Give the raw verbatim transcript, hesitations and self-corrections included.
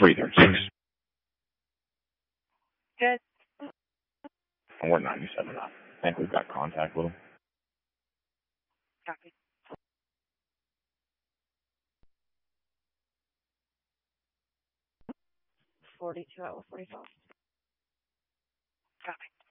three thirty-six. Good. And we're ninety-seven up. I think we've got contact with them. Copy. forty-two out of forty-five. Copy.